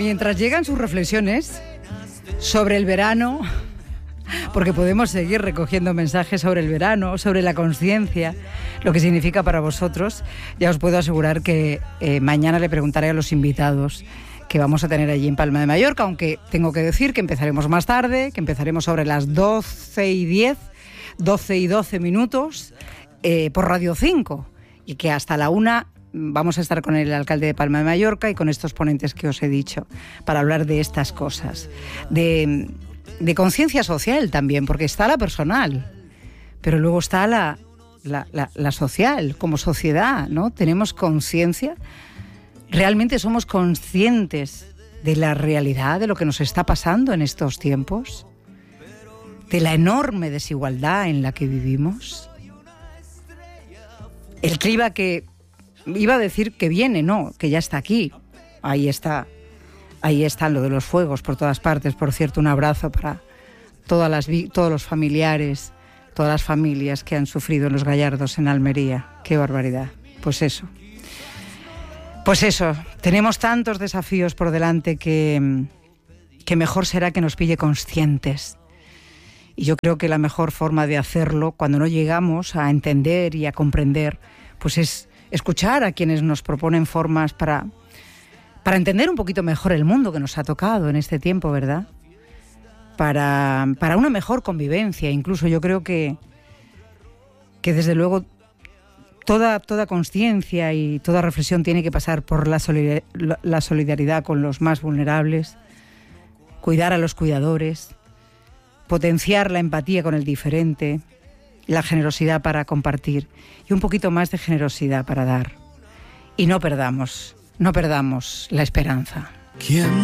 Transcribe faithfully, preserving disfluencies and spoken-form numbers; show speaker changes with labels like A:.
A: mientras llegan sus reflexiones sobre el verano, porque podemos seguir recogiendo mensajes sobre el verano, sobre la conciencia, lo que significa para vosotros, ya os puedo asegurar que eh, mañana le preguntaré a los invitados que vamos a tener allí en Palma de Mallorca, aunque tengo que decir que empezaremos más tarde, que empezaremos sobre las doce y diez, doce y doce minutos, eh, por Radio cinco, y que hasta la una vamos a estar con el alcalde de Palma de Mallorca y con estos ponentes que os he dicho, para hablar de estas cosas, de, de conciencia social también, porque está la personal, pero luego está la, la, la, la social, como sociedad, ¿no? Tenemos conciencia, realmente somos conscientes de la realidad, de lo que nos está pasando en estos tiempos, de la enorme desigualdad en la que vivimos. El clima que iba a decir que viene, no, que ya está aquí. Ahí está, ahí está lo de los fuegos por todas partes. Por cierto, un abrazo para todas las, todos los familiares, todas las familias que han sufrido en Los Gallardos, en Almería. Qué barbaridad. Pues eso. Pues eso, tenemos tantos desafíos por delante que, que mejor será que nos pille conscientes. Y yo creo que la mejor forma de hacerlo, cuando no llegamos a entender y a comprender, pues es escuchar a quienes nos proponen formas para, para entender un poquito mejor el mundo que nos ha tocado en este tiempo, ¿verdad? Para, para una mejor convivencia. Incluso yo creo que, que desde luego toda, toda conciencia y toda reflexión tiene que pasar por la solidaridad, la solidaridad con los más vulnerables, cuidar a los cuidadores, potenciar la empatía con el diferente, la generosidad para compartir y un poquito más de generosidad para dar. Y no perdamos, no perdamos la esperanza. ¿Quién?